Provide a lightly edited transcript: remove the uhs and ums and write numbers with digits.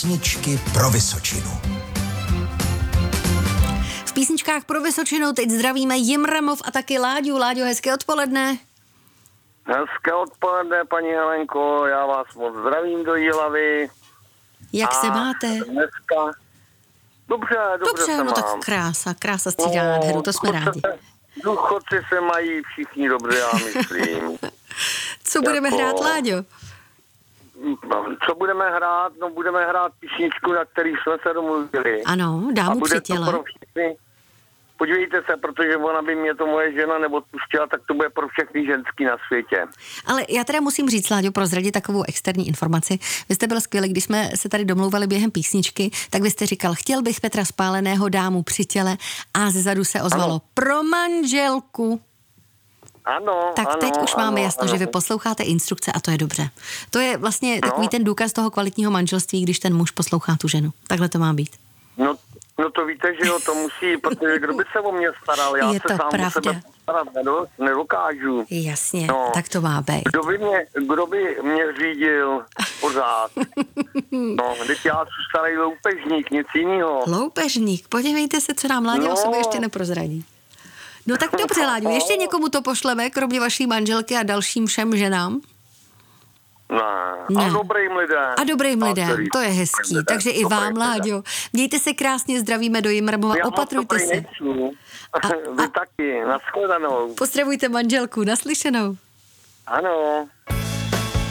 Písničky pro Vysočinu. V písničkách pro Vysočinu teď zdravíme Jimramov a taky Láďu. Láďo, hezké odpoledne. Hezké odpoledne, paní Helenko, já vás moc zdravím do Jilavy. Jak se máte? Dneska... Dobře se no mám. tak krása střídá nádheru, to jsme rádi. Důchodci se mají všichni dobře, já myslím. Co budeme hrát, Láďo? Co budeme hrát? No budeme hrát písničku, na který jsme se domluvili. Ano, dámu při těle. Podívejte se, protože ona by mě to moje žena neodpustila, tak to bude pro všechny ženský na světě. Ale já teda musím říct, Láďo, prozradit takovou externí informaci. Vy jste byl skvělý, když jsme se tady domlouvali během písničky, tak vy jste říkal, chtěl bych Petra Spáleného, dámu při těle, a zezadu se ozvalo pro manželku. Ano, tak teď už máme jasno, že vy posloucháte instrukce a to je dobře. To je vlastně takový ten důkaz toho kvalitního manželství, když ten muž poslouchá tu ženu. Takhle to má být. No to víte, že jo, to musí, protože kdo by se o mě staral, já je se sám o sebe starat nedokážu. Jasně, tak to má být. Kdo by mě řídil pořád? No, když já jsem starý loupežník, nic jiného. Loupežník, podívejte se, co nám Láďa o sobě ještě neprozradí. No tak dobře, Láďu, ještě někomu to pošleme, kromě vaší manželky a dalším všem ženám? Ne. A dobrým lidem. To je hezký. Takže i vám, Láďo. Mějte se krásně, zdravíme do Jimramova, opatrujte se. Vy taky, nashledanou. Pozdravujte manželku, naslyšenou. Ano.